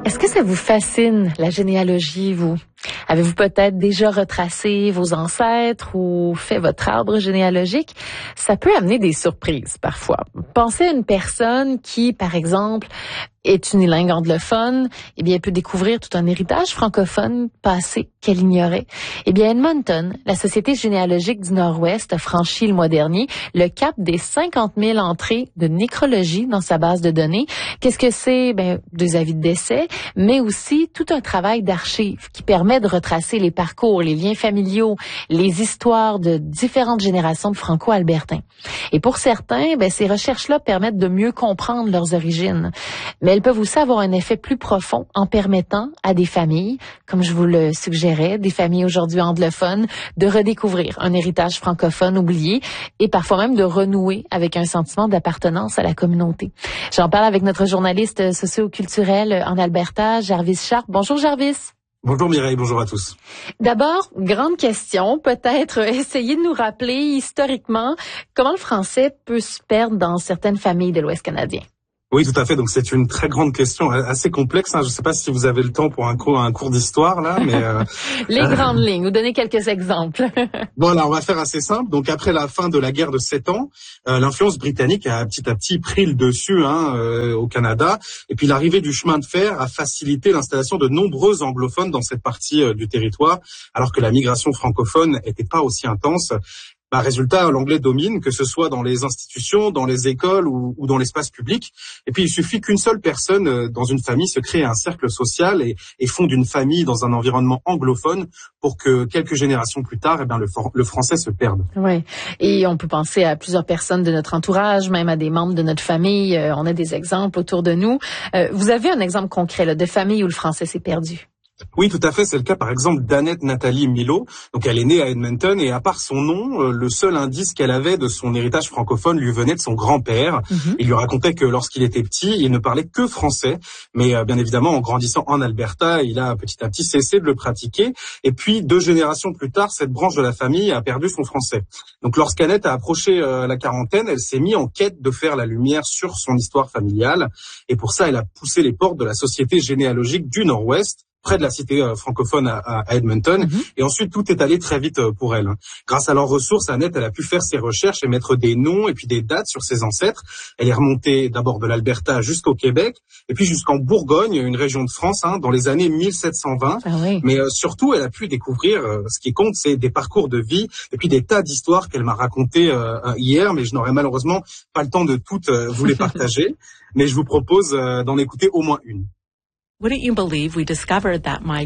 Est-ce que ça vous fascine, la généalogie, vous? Avez-vous peut-être déjà retracé vos ancêtres ou fait votre arbre généalogique? Ça peut amener des surprises parfois. Pensez à une personne qui, par exemple, est unilingue anglophone, eh bien, elle peut découvrir tout un héritage francophone passé qu'elle ignorait. Eh bien, Edmonton, la Société généalogique du Nord-Ouest, a franchi le mois dernier le cap des 50 000 entrées de nécrologie dans sa base de données. Qu'est-ce que c'est? Des avis de décès, mais aussi tout un travail d'archives qui permet de retracer les parcours, les liens familiaux, les histoires de différentes générations de Franco-Albertains. Et pour certains, ces recherches-là permettent de mieux comprendre leurs origines. Mais elles peuvent aussi avoir un effet plus profond en permettant à des familles, comme je vous le suggérais, des familles aujourd'hui anglophones, de redécouvrir un héritage francophone oublié et parfois même de renouer avec un sentiment d'appartenance à la communauté. J'en parle avec notre journaliste socio-culturel en Alberta, Jarvis Sharp. Bonjour Jarvis. Bonjour Mireille, bonjour à tous. D'abord, grande question, peut-être essayer de nous rappeler historiquement comment le français peut se perdre dans certaines familles de l'Ouest canadien. Oui, tout à fait. Donc c'est une très grande question, assez complexe. Je ne sais pas si vous avez le temps pour un cours d'histoire là, mais les grandes lignes. Vous donnez quelques exemples. Bon, alors on va faire assez simple. Donc après la fin de la guerre de 7 ans, l'influence britannique a petit à petit pris le dessus au Canada. Et puis l'arrivée du chemin de fer a facilité l'installation de nombreux anglophones dans cette partie du territoire, alors que la migration francophone n'était pas aussi intense. Résultat, l'anglais domine, que ce soit dans les institutions, dans les écoles ou dans l'espace public. Et puis, il suffit qu'une seule personne dans une famille se crée un cercle social et fonde une famille dans un environnement anglophone pour que quelques générations plus tard, le français se perde. Oui. Et on peut penser à plusieurs personnes de notre entourage, même à des membres de notre famille. On a des exemples autour de nous. Vous avez un exemple concret là, de famille où le français s'est perdu? Oui, tout à fait. C'est le cas, par exemple, d'Annette Nathalie Milo. Donc, elle est née à Edmonton et à part son nom, le seul indice qu'elle avait de son héritage francophone lui venait de son grand-père. Il lui racontait que lorsqu'il était petit, il ne parlait que français. Mais bien évidemment, en grandissant en Alberta, il a petit à petit cessé de le pratiquer. Et puis, 2 générations plus tard, cette branche de la famille a perdu son français. Donc, lorsqu'Annette a approché la quarantaine, elle s'est mise en quête de faire la lumière sur son histoire familiale. Et pour ça, elle a poussé les portes de la Société généalogique du Nord-Ouest, près de la cité francophone à Edmonton. Et ensuite, tout est allé très vite pour elle. Grâce à leurs ressources, Annette, elle a pu faire ses recherches et mettre des noms et puis des dates sur ses ancêtres. Elle est remontée d'abord de l'Alberta jusqu'au Québec et puis jusqu'en Bourgogne, une région de France, dans les années 1720. Ah oui. Mais surtout, elle a pu découvrir, ce qui compte, c'est des parcours de vie et puis des tas d'histoires qu'elle m'a racontées hier, mais je n'aurai malheureusement pas le temps de toutes vous les partager. Mais je vous propose d'en écouter au moins une. Wouldn't you believe we discovered that my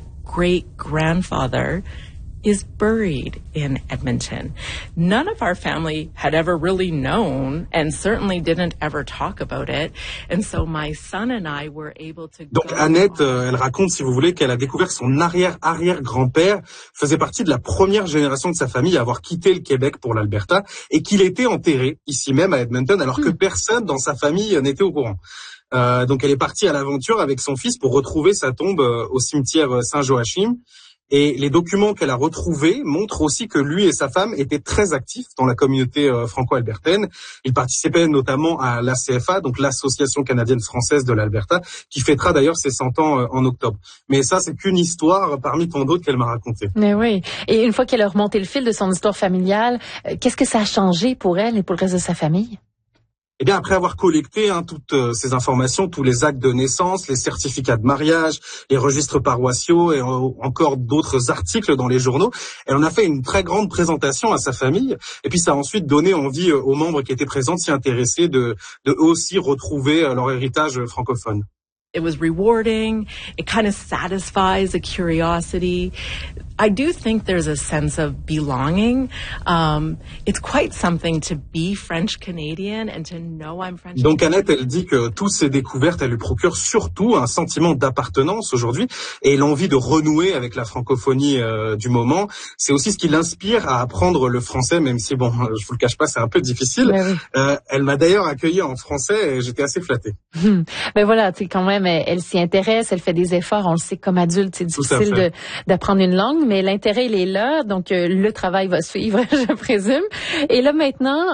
great-great-grandfather is buried in Edmonton. None of our family had ever really known and certainly didn't ever talk about it. And so my son and I were able to Donc Annette, elle raconte, si vous voulez, qu'elle a découvert que son arrière-arrière-grand-père faisait partie de la première génération de sa famille à avoir quitté le Québec pour l'Alberta et qu'il était enterré ici même à Edmonton alors que personne dans sa famille n'était au courant. Donc elle est partie à l'aventure avec son fils pour retrouver sa tombe au cimetière Saint-Joachim. Et les documents qu'elle a retrouvés montrent aussi que lui et sa femme étaient très actifs dans la communauté franco-albertaine. Ils participaient notamment à l'ACFA, donc l'Association canadienne-française de l'Alberta, qui fêtera d'ailleurs ses 100 ans en octobre. Mais ça, c'est qu'une histoire parmi tant d'autres qu'elle m'a racontées. Mais oui. Et une fois qu'elle a remonté le fil de son histoire familiale, qu'est-ce que ça a changé pour elle et pour le reste de sa famille? Eh bien, après avoir collecté toutes ces informations, tous les actes de naissance, les certificats de mariage, les registres paroissiaux et encore d'autres articles dans les journaux, elle en a fait une très grande présentation à sa famille. Et puis, ça a ensuite donné envie aux membres qui étaient présents de s'y intéresser, de eux aussi retrouver leur héritage francophone. It was rewarding. It kind of satisfies a curiosity. I do think there's a sense of belonging. It's quite something to be French Canadian and to know I'm French. Donc Annette, elle dit que toutes ces découvertes, elles lui procurent surtout un sentiment d'appartenance aujourd'hui et l'envie de renouer avec la francophonie du moment. C'est aussi ce qui l'inspire à apprendre le français, même si, bon, je vous le cache pas, c'est un peu difficile. Oui. Elle m'a d'ailleurs accueilli en français et j'étais assez flatté. Ben voilà, tu sais, quand même, elle s'y intéresse, elle fait des efforts. On le sait, comme adulte, c'est difficile d'apprendre une langue, mais l'intérêt, il est là. Donc, le travail va suivre, je présume. Et là, maintenant,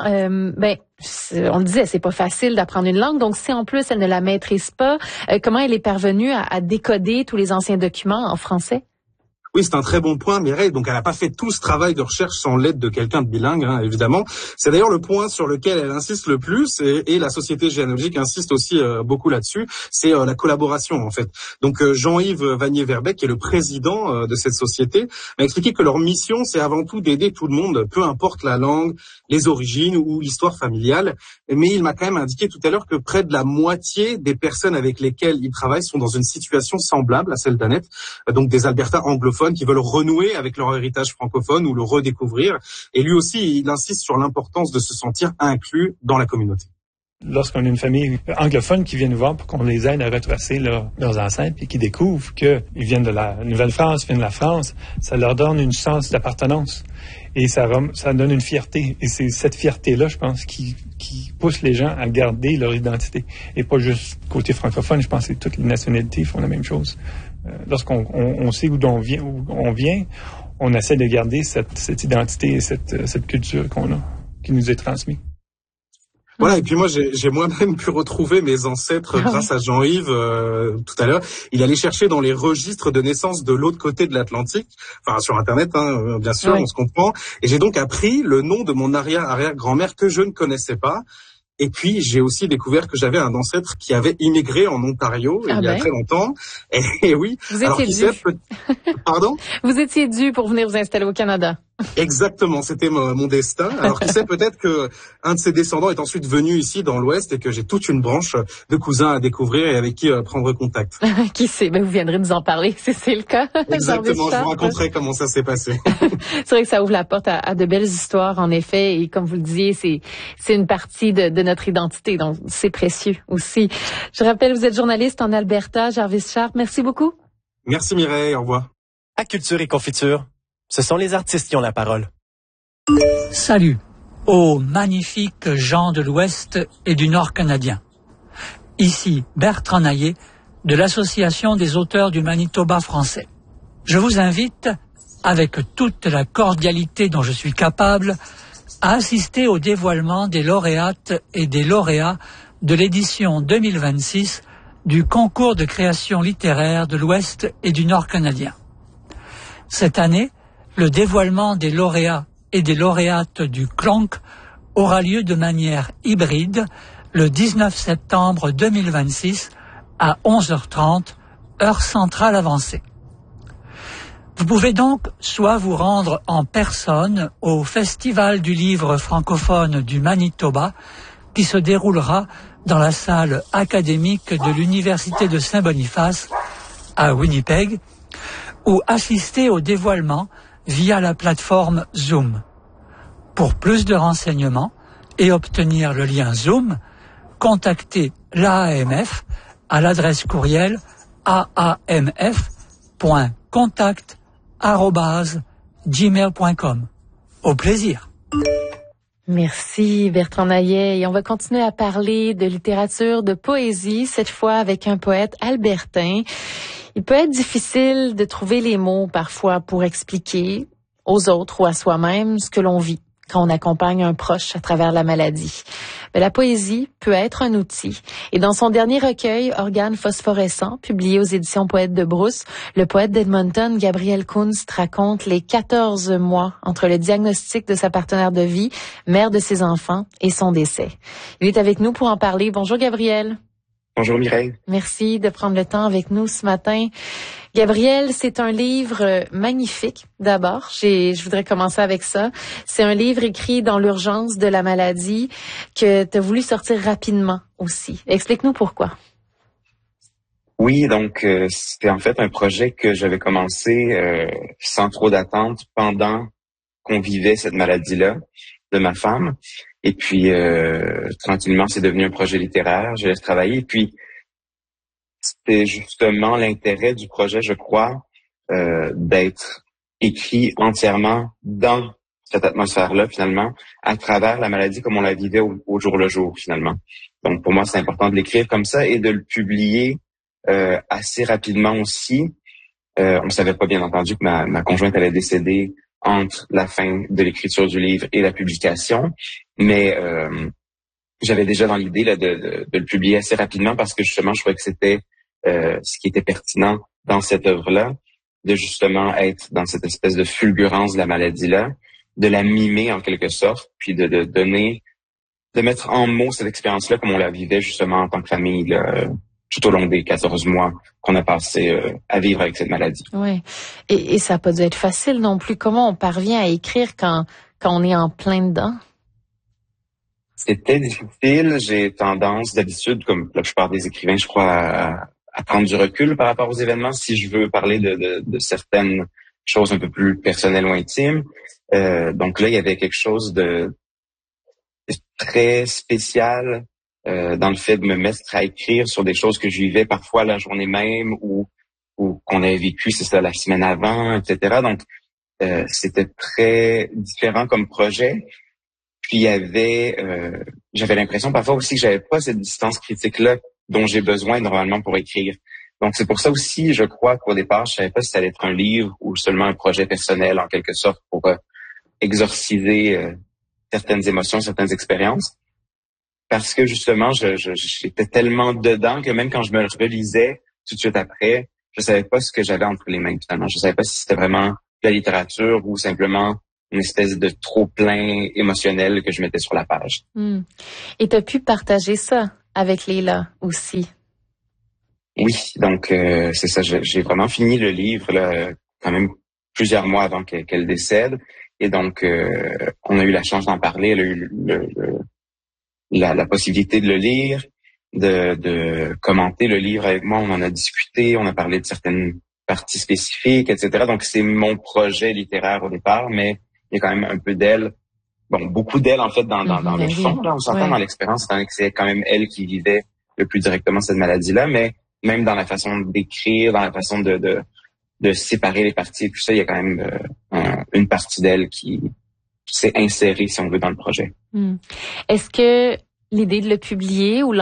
on le disait, c'est pas facile d'apprendre une langue. Donc, si en plus, elle ne la maîtrise pas, comment elle est parvenue à décoder tous les anciens documents en français? Oui, c'est un très bon point, Mireille. Donc, elle n'a pas fait tout ce travail de recherche sans l'aide de quelqu'un de bilingue, évidemment. C'est d'ailleurs le point sur lequel elle insiste le plus, et la Société généalogique insiste aussi beaucoup là-dessus. C'est la collaboration, en fait. Donc, Jean-Yves Vanier-Verbeek, qui est le président de cette société, m'a expliqué que leur mission, c'est avant tout d'aider tout le monde, peu importe la langue, les origines ou l'histoire familiale. Mais il m'a quand même indiqué tout à l'heure que près de la moitié des personnes avec lesquelles ils travaillent sont dans une situation semblable à celle d'Annette, donc des Albertains anglophones qui veulent renouer avec leur héritage francophone ou le redécouvrir. Et lui aussi, il insiste sur l'importance de se sentir inclus dans la communauté. Lorsqu'on a une famille anglophone qui vient nous voir pour qu'on les aide à retracer leurs ancêtres et qui découvrent qu'ils viennent de la Nouvelle-France, viennent de la France, ça leur donne une sens d'appartenance. Et ça donne une fierté. Et c'est cette fierté-là, je pense, qui pousse les gens à garder leur identité. Et pas juste côté francophone, je pense que toutes les nationalités font la même chose. Lorsqu'on sait d'où on vient, on essaie de garder cette identité et cette culture qu'on a, qui nous est transmise. Voilà, et puis moi, j'ai moi-même pu retrouver mes ancêtres grâce à Jean-Yves tout à l'heure. Il allait chercher dans les registres de naissance de l'autre côté de l'Atlantique, enfin sur Internet, bien sûr, on se comprend. Et j'ai donc appris le nom de mon arrière-grand-mère que je ne connaissais pas. Et puis, j'ai aussi découvert que j'avais un ancêtre qui avait immigré en Ontario il y a très longtemps. Et oui. Vous étiez dû. Pardon? Vous étiez dû pour venir vous installer au Canada. Exactement, c'était mon destin. Alors qui sait, peut-être que un de ses descendants est ensuite venu ici dans l'Ouest et que j'ai toute une branche de cousins à découvrir et avec qui prendre contact. Qui sait, vous viendrez nous en parler si c'est le cas. Exactement, je vous raconterai comment ça s'est passé. C'est vrai que ça ouvre la porte à de belles histoires, en effet, et comme vous le disiez, c'est une partie de notre identité, donc c'est précieux aussi. Je rappelle, vous êtes journaliste en Alberta, Jarvis Sharp. Merci beaucoup. Merci Mireille, au revoir. À Culture et Confiture, ce sont les artistes qui ont la parole. Salut aux magnifiques gens de l'Ouest et du Nord canadien. Ici Bertrand Naillet de l'Association des auteurs du Manitoba français. Je vous invite, avec toute la cordialité dont je suis capable, à assister au dévoilement des lauréates et des lauréats de l'édition 2026 du concours de création littéraire de l'Ouest et du Nord canadien. Cette année, le dévoilement des lauréats et des lauréates du CLONC aura lieu de manière hybride le 19 septembre 2026 à 11h30, heure centrale avancée. Vous pouvez donc soit vous rendre en personne au Festival du livre francophone du Manitoba qui se déroulera dans la salle académique de l'Université de Saint-Boniface à Winnipeg, ou assister au dévoilement via la plateforme Zoom. Pour plus de renseignements et obtenir le lien Zoom, contactez l'AAMF à l'adresse courriel aamf.contact@gmail.com. Au plaisir. Merci Bertrand Naillet. Et on va continuer à parler de littérature, de poésie, cette fois avec un poète albertain. Il peut être difficile de trouver les mots parfois pour expliquer aux autres ou à soi-même ce que l'on vit quand on accompagne un proche à travers la maladie. Mais la poésie peut être un outil. Et dans son dernier recueil, Organes phosphorescents, publié aux éditions Poète de Brousse, le poète d'Edmonton, Gabriel Kunst, raconte les 14 mois entre le diagnostic de sa partenaire de vie, mère de ses enfants, et son décès. Il est avec nous pour en parler. Bonjour Gabriel. Bonjour Mireille. Merci de prendre le temps avec nous ce matin. Gabriel, c'est un livre magnifique. D'abord, je voudrais commencer avec ça. C'est un livre écrit dans l'urgence de la maladie que tu as voulu sortir rapidement aussi. Explique-nous pourquoi. Oui, donc c'était en fait un projet que j'avais commencé sans trop d'attente pendant qu'on vivait cette maladie-là de ma femme. Et puis, tranquillement, c'est devenu un projet littéraire. Je laisse travailler. Et puis, c'était justement l'intérêt du projet, je crois, d'être écrit entièrement dans cette atmosphère-là, finalement, à travers la maladie comme on la vivait au jour le jour, finalement. Donc, pour moi, c'est important de l'écrire comme ça et de le publier assez rapidement aussi, On savait pas, bien entendu, que ma conjointe allait décéder entre la fin de l'écriture du livre et la publication, mais j'avais déjà dans l'idée là, de le publier assez rapidement parce que justement, je trouvais que c'était ce qui était pertinent dans cette œuvre-là, de justement être dans cette espèce de fulgurance de la maladie-là, de la mimer en quelque sorte, puis de donner, de mettre en mots cette expérience-là comme on la vivait justement en tant que famille là, tout au long des 14 mois qu'on a passé à vivre avec cette maladie. Oui. Et ça n'a pas dû être facile non plus. Comment on parvient à écrire quand on est en plein dedans? C'était difficile. J'ai tendance d'habitude, comme la plupart des écrivains, je crois, à prendre du recul par rapport aux événements si je veux parler de certaines choses un peu plus personnelles ou intimes. Donc là, il y avait quelque chose de très spécial dans le fait de me mettre à écrire sur des choses que je vivais parfois la journée même ou qu'on avait vécu, c'est ça, la semaine avant, etc. Donc, c'était très différent comme projet. Puis il y avait, j'avais l'impression parfois aussi que j'avais pas cette distance critique-là dont j'ai besoin normalement pour écrire. Donc c'est pour ça aussi, je crois qu'au départ, je savais pas si ça allait être un livre ou seulement un projet personnel en quelque sorte pour exorciser certaines émotions, certaines expériences. Parce que justement, j'étais tellement dedans que même quand je me relisais tout de suite après, je savais pas ce que j'avais entre les mains finalement. Je savais pas si c'était vraiment de la littérature ou simplement une espèce de trop-plein émotionnel que je mettais sur la page. Et tu as pu partager ça avec Leila aussi? Oui, donc c'est ça. J'ai vraiment fini le livre là, quand même plusieurs mois avant qu'elle décède. Et donc, on a eu la chance d'en parler. Elle a eu la possibilité de le lire, de commenter le livre avec moi. On en a discuté, on a parlé de certaines parties spécifiques, etc. Donc, c'est mon projet littéraire au départ, mais il y a quand même un peu d'elle, bon, beaucoup d'elle en fait dans le fond. Là, on s'entend dans l'expérience, étant donné que c'est quand même elle qui vivait le plus directement cette maladie-là, mais même dans la façon d'écrire, dans la façon de séparer les parties et tout ça, il y a quand même une partie d'elle qui s'est insérée, si on veut, dans le projet. Est-ce que l'idée de le publier ou